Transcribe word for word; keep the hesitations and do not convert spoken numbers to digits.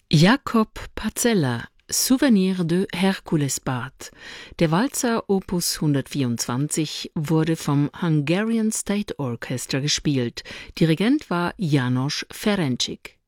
Jakob Patzella, Souvenir de Herkulesbad. Der Walzer Opus hundertvierundzwanzig wurde vom Hungarian State Orchestra gespielt. Dirigent war János Ferencsik.